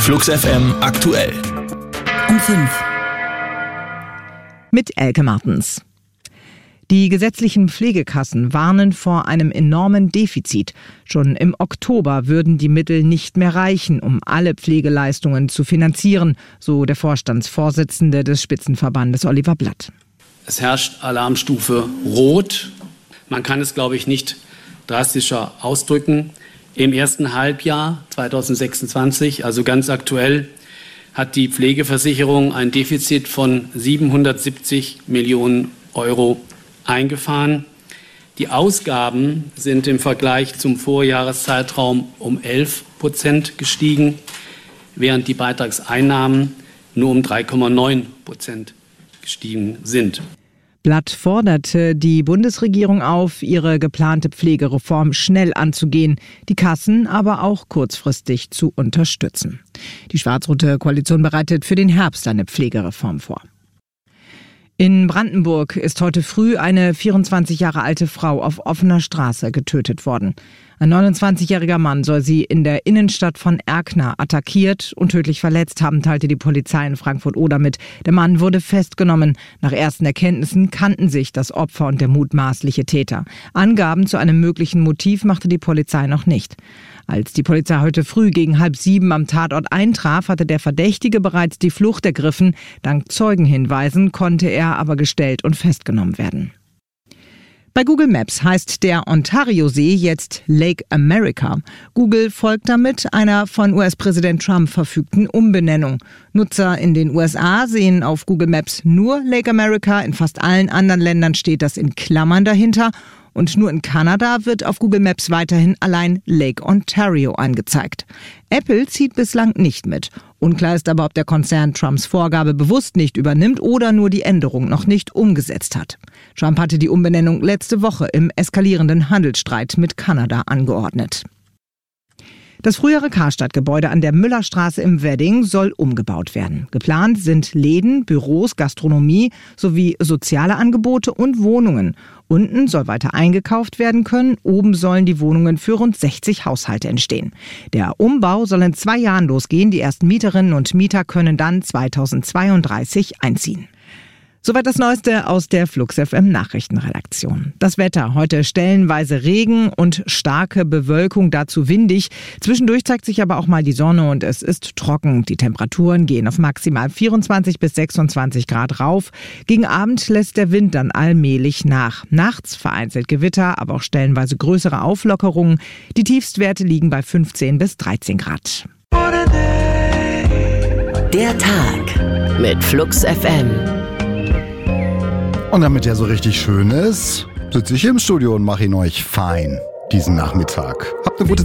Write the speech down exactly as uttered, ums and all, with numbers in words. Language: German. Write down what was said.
Flux F M aktuell. Um fünf. Mit Elke Martens. Die gesetzlichen Pflegekassen warnen vor einem enormen Defizit. Schon im Oktober würden die Mittel nicht mehr reichen, um alle Pflegeleistungen zu finanzieren, so der Vorstandsvorsitzende des Spitzenverbandes Oliver Blatt. Es herrscht Alarmstufe Rot. Man kann es, glaube ich, nicht drastischer ausdrücken. Im ersten Halbjahr zweitausendsechsundzwanzig, also ganz aktuell, hat die Pflegeversicherung ein Defizit von siebenhundertsiebzig Millionen Euro eingefahren. Die Ausgaben sind im Vergleich zum Vorjahreszeitraum um elf Prozent gestiegen, während die Beitragseinnahmen nur um drei Komma neun Prozent gestiegen sind. Blatt forderte die Bundesregierung auf, ihre geplante Pflegereform schnell anzugehen, die Kassen aber auch kurzfristig zu unterstützen. Die schwarz-rote Koalition bereitet für den Herbst eine Pflegereform vor. In Brandenburg ist heute früh eine vierundzwanzig Jahre alte Frau auf offener Straße getötet worden. Ein neunundzwanzigjähriger Mann soll sie in der Innenstadt von Erkner attackiert und tödlich verletzt haben, teilte die Polizei in Frankfurt-Oder mit. Der Mann wurde festgenommen. Nach ersten Erkenntnissen kannten sich das Opfer und der mutmaßliche Täter. Angaben zu einem möglichen Motiv machte die Polizei noch nicht. Als die Polizei heute früh gegen halb sieben am Tatort eintraf, hatte der Verdächtige bereits die Flucht ergriffen. Dank Zeugenhinweisen konnte er aber gestellt und festgenommen werden. Bei Google Maps heißt der Ontario-See jetzt Lake America. Google folgt damit einer von U S-Präsident Trump verfügten Umbenennung. Nutzer in den U S A sehen auf Google Maps nur Lake America. In fast allen anderen Ländern steht das in Klammern dahinter. Und nur in Kanada wird auf Google Maps weiterhin allein Lake Ontario angezeigt. Apple zieht bislang nicht mit. Unklar ist aber, ob der Konzern Trumps Vorgabe bewusst nicht übernimmt oder nur die Änderung noch nicht umgesetzt hat. Trump hatte die Umbenennung letzte Woche im eskalierenden Handelsstreit mit Kanada angeordnet. Das frühere Karstadt-Gebäude an der Müllerstraße im Wedding soll umgebaut werden. Geplant sind Läden, Büros, Gastronomie sowie soziale Angebote und Wohnungen. Unten soll weiter eingekauft werden können, oben sollen die Wohnungen für rund sechzig Haushalte entstehen. Der Umbau soll in zwei Jahren losgehen. Die ersten Mieterinnen und Mieter können dann zweitausendzweiunddreißig einziehen. Soweit das Neueste aus der Flux F M Nachrichtenredaktion. Das Wetter: heute stellenweise Regen und starke Bewölkung, dazu windig. Zwischendurch zeigt sich aber auch mal die Sonne und es ist trocken. Die Temperaturen gehen auf maximal vierundzwanzig bis sechsundzwanzig Grad rauf. Gegen Abend lässt der Wind dann allmählich nach. Nachts vereinzelt Gewitter, aber auch stellenweise größere Auflockerungen. Die Tiefstwerte liegen bei fünfzehn bis dreizehn Grad. Der Tag mit Flux F M. Und damit der so richtig schön ist, sitze ich hier im Studio und mache ihn euch fein diesen Nachmittag. Habt eine gute